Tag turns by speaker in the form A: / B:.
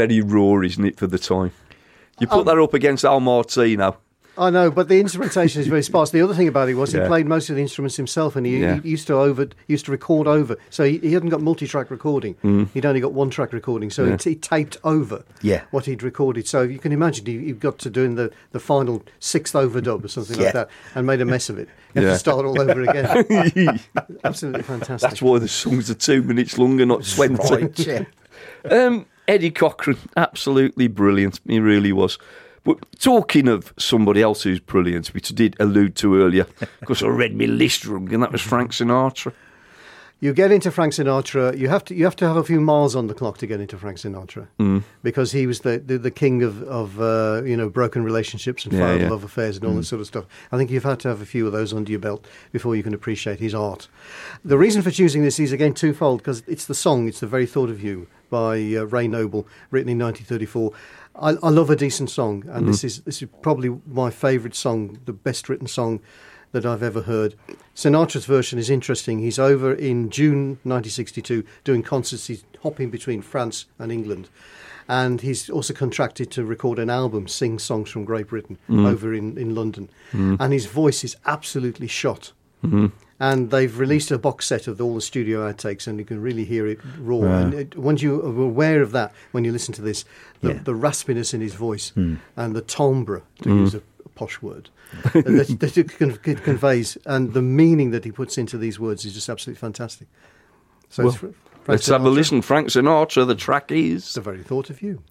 A: very raw, isn't it, for the time? You put that up against Al Martino.
B: I know, but the instrumentation is very sparse. The other thing about it was he played most of the instruments himself, and he used to record over. So he hadn't got multi-track recording. He'd only got one-track recording, so he taped over what he'd recorded. So you can imagine he got to doing the final sixth overdub or something like that, and made a mess of it. He had to start all over again. Absolutely fantastic.
A: That's why the songs are 2 minutes longer, not 20.
B: Right,
A: Eddie Cochran, absolutely brilliant. He really was. But talking of somebody else who's brilliant, which I did allude to earlier, because I read my list wrong, and that was Frank Sinatra.
B: You get into Frank Sinatra, you have to have a few miles on the clock to get into Frank Sinatra, because he was the king of broken relationships and failed love affairs and all that sort of stuff. I think you've had to have a few of those under your belt before you can appreciate his art. The reason for choosing this is, again, twofold, because it's the song, it's The Very Thought of You by Ray Noble, written in 1934. I love a decent song, and this is probably my favourite song, the best written song that I've ever heard. Sinatra's version is interesting. He's over in June 1962 doing concerts. He's hopping between France and England. And he's also contracted to record an album, Sing Songs from Great Britain, over in London. And his voice is absolutely shot. And they've released a box set of all the studio outtakes, and you can really hear it raw. And once you are aware of that, when you listen to this, the raspiness in his voice and the timbre, to use a posh word, that it conveys, and the meaning that he puts into these words is just absolutely fantastic. So let's have a
A: listen. Frank Sinatra, the track is
B: The Very Thought of You.